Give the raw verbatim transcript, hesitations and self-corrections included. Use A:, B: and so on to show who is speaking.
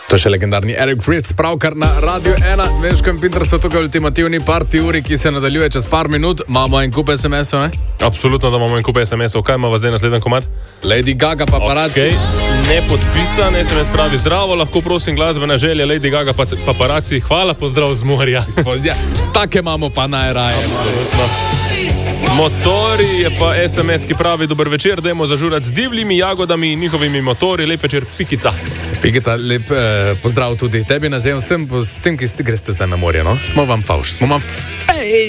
A: To je še legendarni Eric Fritz, pravkar na Radio ena. Veško in Pinter so tukaj ultimativni party uri, ki se nadaljuje čez par minut. Imamo en kup es em esov, ne?
B: Absolutno, da imamo en kup es em esov. Kaj imamo zdaj naslednji komad?
A: Lady Gaga, paparaci.
B: Okay. Nepodpisan, es em es pravi zdravo, lahko prosim glasbena želja, Lady Gaga, paparaci, hvala, pozdrav z morja.
A: Ja, take imamo pa najraje.
B: Absolutno. Motori je pa es em es, ki pravi dober večer, dajmo zažurati z divljimi jagodami in njihovimi motori. Lep večer, Pikica.
A: Pikica, lep eh, pozdrav tudi tebi, nazaj vsem, vsem, ki greste zdaj na morje, no? Smo vam favš, smo vam fej.